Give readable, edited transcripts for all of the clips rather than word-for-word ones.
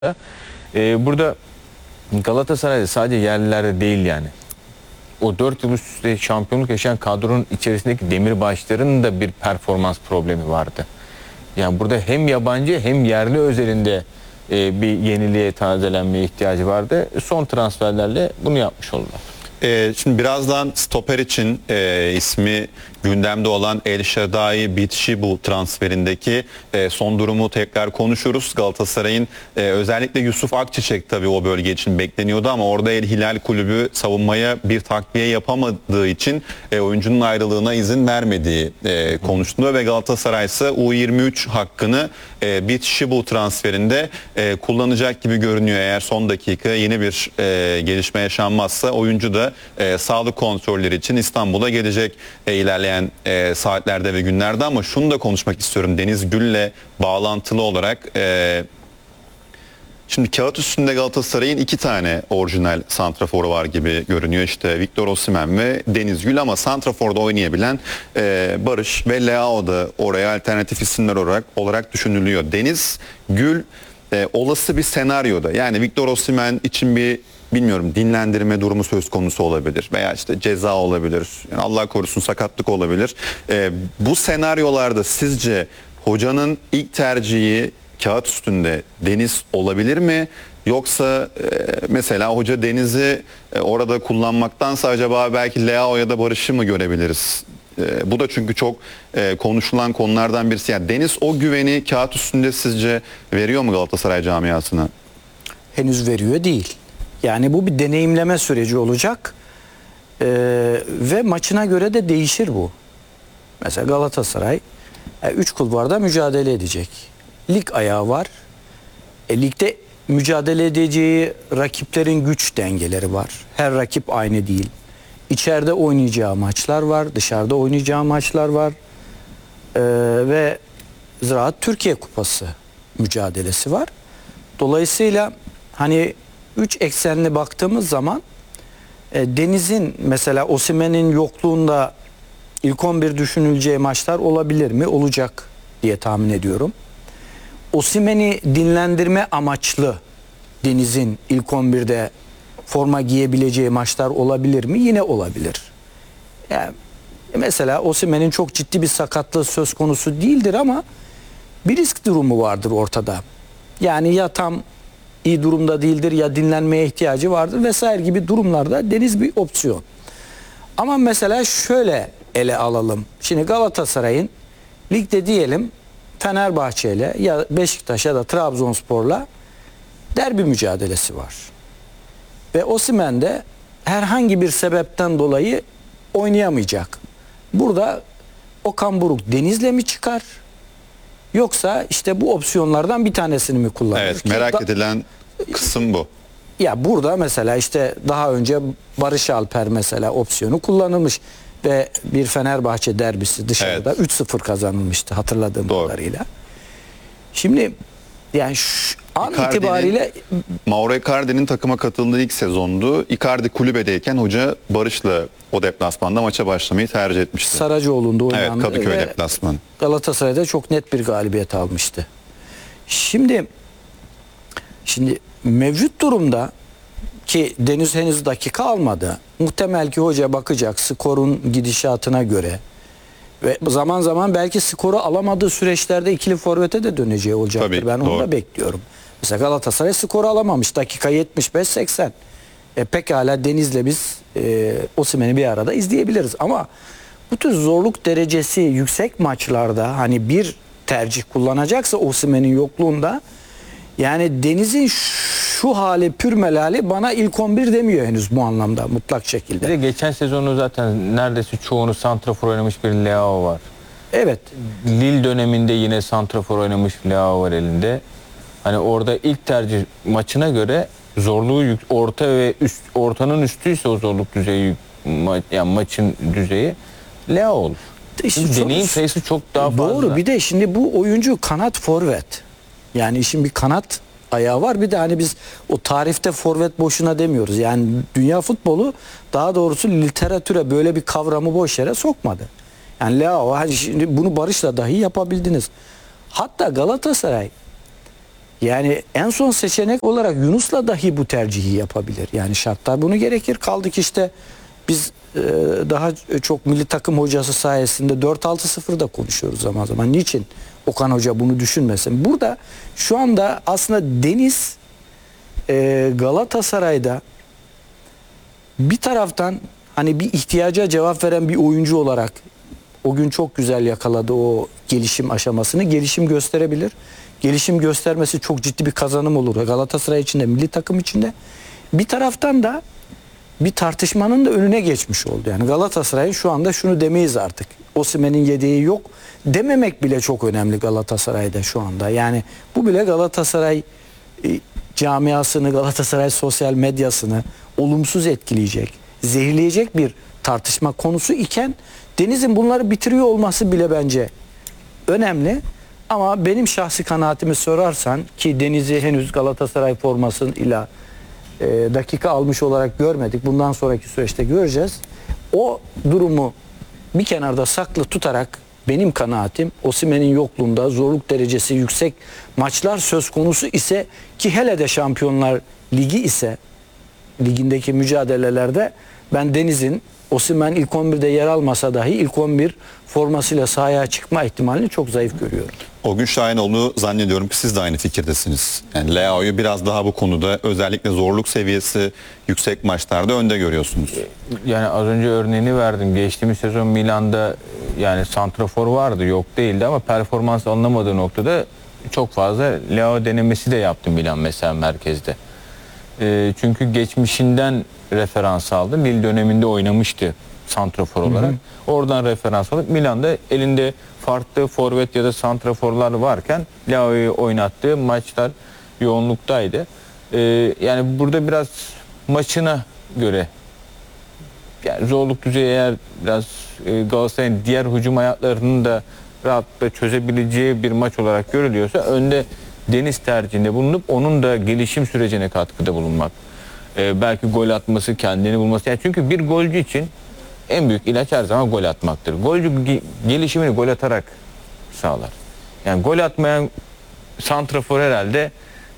Burada Galatasaray'da sadece yerlilerde değil yani. O 4 yıl üst üste şampiyonluk yaşayan kadronun içerisindeki demirbaşların da bir performans problemi vardı. Yani burada hem yabancı hem yerli özelinde bir yeniliğe, tazelenmeye ihtiyacı vardı. Son transferlerle bunu yapmış oldular. Şimdi birazdan stoper için ismi gündemde olan El Shaddai Bitshibu transferindeki son durumu tekrar konuşuruz. Galatasaray'ın özellikle Yusuf Akçiçek tabii o bölge için bekleniyordu ama orada El Hilal kulübü savunmaya bir takviye yapamadığı için oyuncunun ayrılığına izin vermediği konuşuluyor ve Galatasaray ise U23 hakkını Bitshibu transferinde kullanacak gibi görünüyor. Eğer son dakika yeni bir gelişme yaşanmazsa oyuncu da sağlık kontrolleri için İstanbul'a gelecek ilerleyen saatlerde ve günlerde. Ama şunu da konuşmak istiyorum Deniz Gül'le bağlantılı olarak. Şimdi kağıt üstünde Galatasaray'ın 2 tane orijinal santraforu var gibi görünüyor. İşte Victor Osimhen ve Deniz Gül ama santraforda oynayabilen Barış ve Leao da oraya alternatif isimler olarak düşünülüyor. Deniz Gül olası bir senaryoda, yani Victor Osimhen için bir bilmiyorum dinlendirme durumu söz konusu olabilir veya işte ceza olabilir. Yani Allah korusun sakatlık olabilir. Bu senaryolarda sizce hocanın ilk tercihi kağıt üstünde Deniz olabilir mi? Yoksa mesela hoca Deniz'i orada kullanmaktansa acaba belki Leao ya da Barış'ı mı görebiliriz? Bu da çünkü çok konuşulan konulardan birisi. Yani Deniz o güveni kağıt üstünde sizce veriyor mu Galatasaray camiasına? Henüz veriyor değil. Yani bu bir deneyimleme süreci olacak ve maçına göre de değişir bu. Mesela Galatasaray 3 kulvarda mücadele edecek. Lig ayağı var. Ligde mücadele edeceği rakiplerin güç dengeleri var. Her rakip aynı değil. İçeride oynayacağı maçlar var, dışarıda oynayacağı maçlar var. Ve Ziraat Türkiye Kupası mücadelesi var. Dolayısıyla hani 3 eksenli baktığımız zaman Deniz'in mesela Osimhen'in yokluğunda ilk 11 düşünüleceği maçlar olabilir mi? Olacak diye tahmin ediyorum. Osimhen'i dinlendirme amaçlı Deniz'in ilk 11'de forma giyebileceği maçlar olabilir mi? Yine olabilir. Yani mesela Osimhen'in çok ciddi bir sakatlığı söz konusu değildir ama bir risk durumu vardır ortada. Yani ya tam iyi durumda değildir ya dinlenmeye ihtiyacı vardır vesaire gibi durumlarda Deniz bir opsiyon. Ama mesela şöyle ele alalım. Şimdi Galatasaray'ın ligde diyelim Fenerbahçe ile ya Beşiktaş ya da Trabzonspor'la derbi mücadelesi var. Ve Osimhen de herhangi bir sebepten dolayı oynayamayacak. Burada Okan Buruk Deniz'le mi çıkar? Yoksa işte bu opsiyonlardan bir tanesini mi kullanır? Evet, merak edilen kısım bu. Ya burada mesela işte daha önce Barış Alper mesela opsiyonu kullanılmış ve bir Fenerbahçe derbisi dışarıda 3-0 kazanılmıştı hatırladığım kadarıyla. Şimdi yani şu an itibariyle Mauro Icardi'nin takıma katıldığı ilk sezondu. Icardi kulübedeyken hoca Barış'la o deplasmanda maça başlamayı tercih etmişti. Saracoğlu'nda oynandı. Evet, Kadıköy deplasmanı. Galatasaray'da çok net bir galibiyet almıştı. Şimdi mevcut durumda ki Deniz henüz dakika almadı. Muhtemel ki hoca bakacak skorun gidişatına göre ve zaman zaman belki skoru alamadığı süreçlerde ikili forvete de döneceği olacaktır. Tabii, ben onu da bekliyorum. Mesela Galatasaray skoru alamamış. Dakika 75-80. Pekala Deniz'le biz Osimhen'i bir arada izleyebiliriz. Ama bu tür zorluk derecesi yüksek maçlarda hani bir tercih kullanacaksa Osimhen'in yokluğunda yani Deniz'in şu hali pürmelali bana ilk 11 demiyor henüz bu anlamda mutlak şekilde. Bir de geçen sezonu zaten neredeyse çoğunu santrafor oynamış bir Leao var. Evet. Lille döneminde yine santrafor oynamış Leao var elinde. Hani orada ilk tercih maçına göre zorluğu orta ve ortanın üstüyse o zorluk düzeyi yani maçın düzeyi Leao olur. Deneyim sayısı çok daha fazla. Doğru. Bir de şimdi bu oyuncu kanat forvet. Yani işin bir kanat ayağı var. Bir de hani biz o tarifte forvet boşuna demiyoruz. Yani dünya futbolu daha doğrusu literatüre böyle bir kavramı boş yere sokmadı. Yani Leao şimdi bunu Barış'la dahi yapabildiniz. Hatta Galatasaray Yani en son seçenek olarak Yunus'la dahi bu tercihi yapabilir. Yani şartlar bunu gerekir. Kaldı ki işte biz daha çok milli takım hocası sayesinde 4-6-0'da konuşuyoruz zaman zaman. Niçin Okan Hoca bunu düşünmesin? Burada şu anda aslında Deniz Galatasaray'da bir taraftan hani bir ihtiyaca cevap veren bir oyuncu olarak o gün çok güzel yakaladı o gelişim aşamasını. Gelişim gösterebilir. Gelişim göstermesi çok ciddi bir kazanım olur. Galatasaray içinde, milli takım içinde. Bir taraftan da bir tartışmanın da önüne geçmiş oldu. Yani Galatasaray'ın şu anda şunu demeyiz artık. Osimhen'in yedeği yok dememek bile çok önemli Galatasaray'da şu anda. Yani bu bile Galatasaray camiasını, Galatasaray sosyal medyasını olumsuz etkileyecek, zehirleyecek bir tartışma konusu iken Deniz'in bunları bitiriyor olması bile bence önemli. Ama benim şahsi kanaatimi sorarsan ki Deniz'i henüz Galatasaray formasıyla dakika almış olarak görmedik. Bundan sonraki süreçte göreceğiz. O durumu bir kenarda saklı tutarak benim kanaatim Osimhen'in yokluğunda zorluk derecesi yüksek maçlar söz konusu ise ki hele de Şampiyonlar Ligi ise ligindeki mücadelelerde ben Deniz'in Osimhen ilk 11'de yer almasa dahi ilk 11 formasıyla sahaya çıkma ihtimalini çok zayıf görüyorum. O gün Şahinoğlu zannediyorum ki siz de aynı fikirdesiniz. Yani Leao'yu biraz daha bu konuda özellikle zorluk seviyesi yüksek maçlarda önde görüyorsunuz. Yani az önce örneğini verdim. Geçtiğimiz sezon Milan'da yani santrafor vardı, yok değildi ama performans alınamadığı noktada çok fazla Leao denemesi de yaptı Milan mesela merkezde. Çünkü geçmişinden referans aldı. Lille döneminde oynamıştı santrafor olarak. Oradan referans alıp Milan'da elinde farklı forvet ya da santraforlar varken Leao'yu oynattığı maçlar yoğunluktaydı. Yani burada biraz maçına göre yani zorluk düzeyi eğer biraz Galatasaray'ın diğer hücum hayatlarının da rahatlıkla çözebileceği bir maç olarak görülüyorsa önde Deniz tercihinde bulunup onun da gelişim sürecine katkıda bulunmak. Belki gol atması, kendini bulması. Yani çünkü bir golcü için en büyük ilaç her zaman gol atmaktır. Golcü gelişimini gol atarak sağlar. Yani gol atmayan santrafor herhalde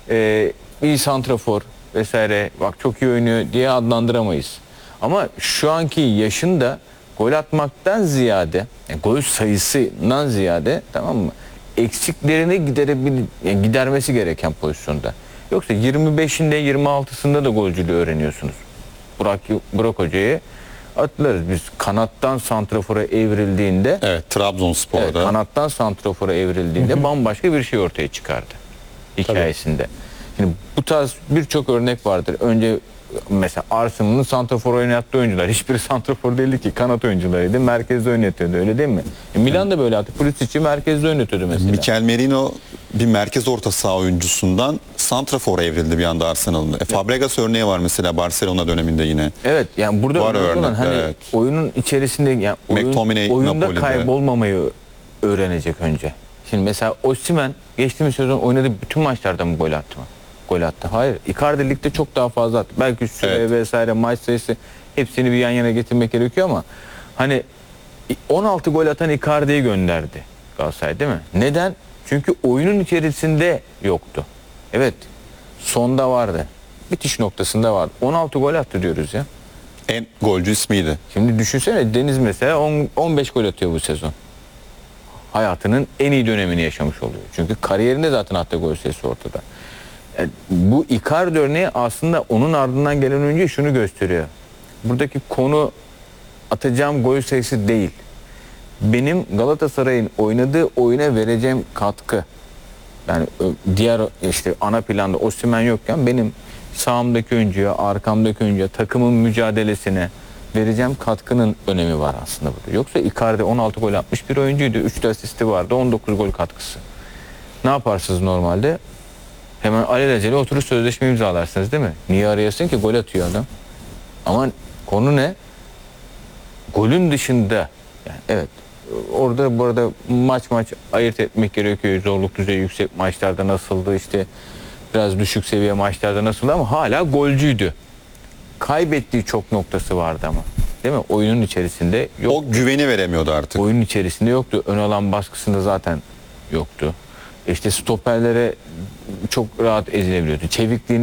iyi santrafor vesaire bak çok iyi oynuyor diye adlandıramayız. Ama şu anki yaşında gol atmaktan ziyade, yani gol sayısından ziyade tamam mı? Eksiklerini gidermesi gereken pozisyonda. Yoksa 25'inde 26'sında da golcülüğü öğreniyorsunuz. Burak Hoca'yı hatırlarız biz kanattan santrafora evrildiğinde Evet, Trabzonspor'da. evet, kanattan santrafora evrildiğinde bambaşka bir şey ortaya çıkardı hikayesinde. Şimdi bu tarz birçok örnek vardır. Önce mesela Arsenal'ın santrafor oynattığı oyuncular hiçbiri santrafor değildi ki, kanat oyuncularıydı. Merkezde oynatıyordu, öyle değil mi? Milan da böyle artık Pulisic'i merkezde oynatıyordu mesela. Mikel Merino bir merkez orta saha oyuncusundan santrafora evrildi bir anda Arsenal'ın. Fabregas örneği var mesela Barcelona döneminde yine. Evet, yani burada Var önemli olan örnekler, hani evet. oyunun içerisinde yani McTominay oyunda Napoli'de. kaybolmamayı öğrenecek önce. Şimdi mesela Osimhen geçtiğimiz sezon oynadığı bütün maçlarda mı gol attı mı? Gol attı. Hayır. Icardi ligde çok daha fazla attı. Belki süre Evet. vesaire maç sayısı hepsini bir yan yana getirmek gerekiyor ama hani 16 gol atan Icardi'yi gönderdi Galatasaray değil mi? Neden? Çünkü oyunun içerisinde yoktu. Evet. Sonda vardı. Bitiş noktasında vardı. 16 gol attı diyoruz ya. En golcü ismiydi. Şimdi düşünsene Deniz mesela 15 gol atıyor bu sezon. Hayatının en iyi dönemini yaşamış oluyor. Çünkü kariyerinde zaten attığı gol sayısı ortada. Yani bu Icardi örneği aslında onun ardından gelen oyuncu şunu gösteriyor. Buradaki konu atacağım gol sayısı değil. Benim Galatasaray'ın oynadığı oyuna vereceğim katkı. Yani diğer işte ana planda Osimhen yokken benim sağımdaki oyuncuya, arkamdaki oyuncuya, takımın mücadelesine vereceğim katkının önemi var aslında burada. Yoksa Icardi 16 gol atmış bir oyuncuydu. 3 de asisti vardı. 19 gol katkısı. Ne yaparsınız normalde? Hemen alelacele oturup sözleşme imzalarsınız değil mi? Niye arayasın ki? Gol atıyor adam. Ama konu ne? Golün dışında yani evet orada bu arada maç ayırt etmek gerekiyor. Zorluk düzeyi yüksek maçlarda nasıldı, işte biraz düşük seviye maçlarda nasıldı ama hala golcüydü. Kaybettiği çok noktası vardı ama. Değil mi? Oyunun içerisinde yok. O güveni veremiyordu artık. Oyunun içerisinde yoktu. Ön alan baskısında zaten yoktu. İşte stoperlere çok rahat ezilebiliyordu. Çevikliğini